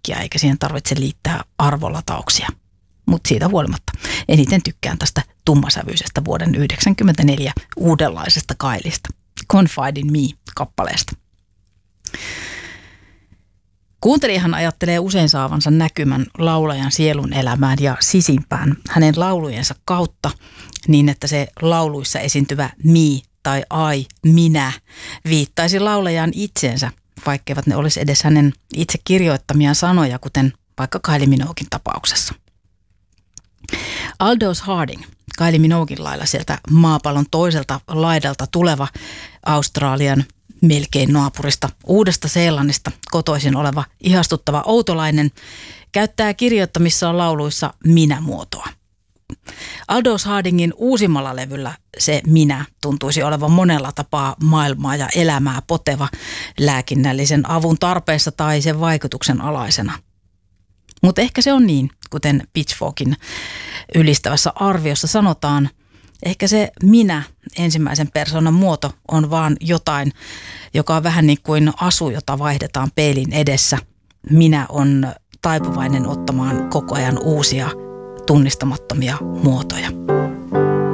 musiikkia eikä siihen tarvitse liittää arvolatauksia. Mutta siitä huolimatta eniten tykkään tästä tummasävyisestä vuoden 1994 uudenlaisesta Kylesta, Confide in Me-kappaleesta. Kuuntelijahan ajattelee usein saavansa näkymän laulajan sielun elämään ja sisimpään hänen laulujensa kautta niin, että se lauluissa esiintyvä me tai I, minä, viittaisi laulajan itsensä, vaikkeivat ne olisi edes hänen itse kirjoittamiaan sanoja, kuten vaikka Kylie Minoguein tapauksessa. Aldous Harding, Kylie Minoguein lailla sieltä maapallon toiselta laidalta tuleva Australian melkein naapurista Uudesta-Seelannista kotoisin oleva ihastuttava outolainen, käyttää kirjoittamissaan lauluissa minä-muotoa. Aldous Hardingin uusimmalla levyllä se minä tuntuisi olevan monella tapaa maailmaa ja elämää poteva, lääkinnällisen avun tarpeessa tai sen vaikutuksen alaisena. Mutta ehkä se on niin, kuten Pitchforkin ylistävässä arviossa sanotaan, ehkä se minä ensimmäisen persoonan muoto on vaan jotain, joka on vähän niin kuin asu, jota vaihdetaan peilin edessä. Minä on taipuvainen ottamaan koko ajan uusia tunnistamattomia muotoja.